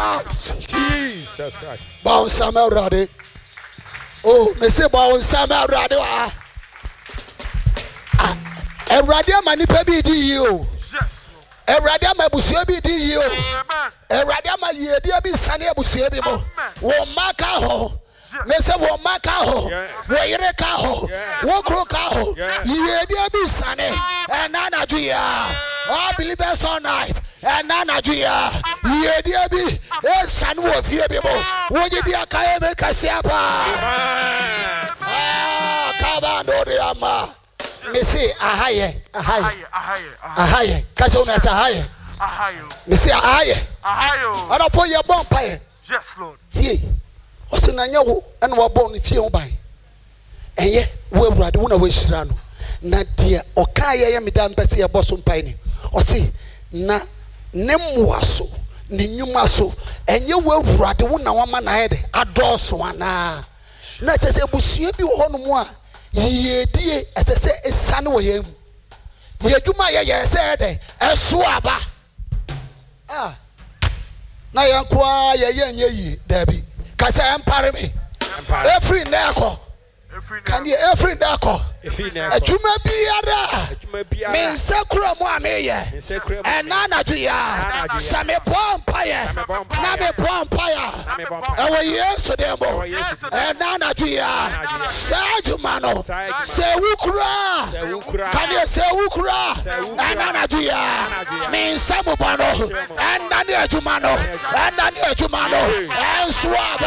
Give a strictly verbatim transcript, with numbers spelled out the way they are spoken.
Jesus Christ. Bow Samuel Rade. Oh, me say bow Samuel Rade. Ah, Erade mani pebi di you. Yes. Erade ma busia bi di you. Erade ma yedi bi sane busia bi mo. Wo maka ho. Me say wo maka ho. Wo yire ka ho. Wo kro ka ho. Yedi bi sane. And nana duya. All believers all night. And nana duya. Yedi bi e sane wo fie bi mo. Wo yedi akaye me kasiapa. Ah, kabando de ama. Me say ahaye, ahaye, Ahaye. ahaye. Catch on as ahaye. Ahaye. Me say ahaye. Ahaye. I don't put your bomb pie. Yes, Lord. See, what's in a yo and we're born if you buy. And yet, we're right, one way shrano. Na dear, or kaya me down Bessie a bosom pine. Or see, na nemuaso, ninumaso, and you will ride the one woman I had a dorswana. Not as a bussier be one more. Ye dear, as I say, a son with him. Ye do my yes, said a swabba. Ah, now you're quiet, ye, Debbie. Cause I am parry me. Every neck. Can you every neck? A juma be other. Mean sacrum, me, and Nana Dia, Sammy Bompire, Name Bompire, our years to them, and Nana Dia, Sajumano, say Ukra, can you say Ukra, and Nana Dia, mean Samubano, and Nania Jumano, and Nania Jumano, and Swab.